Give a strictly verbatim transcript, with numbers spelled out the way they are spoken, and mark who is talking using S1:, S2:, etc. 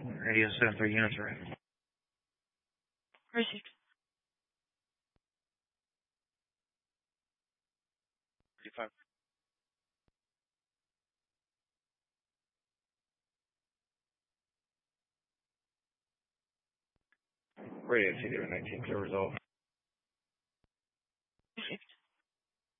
S1: Radio seven three units ready.
S2: Received.
S3: Five.
S1: Radio two zero nineteen, clear result.